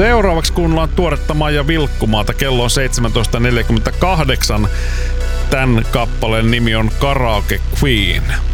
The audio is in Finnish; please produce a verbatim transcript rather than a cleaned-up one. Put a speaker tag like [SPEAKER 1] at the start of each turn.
[SPEAKER 1] Seuraavaksi kuunnellaan tuoretta Maija Vilkkumaata. Kello on seitsemäntoista neljäkymmentäkahdeksan. Tän kappaleen nimi on Karaoke Queen.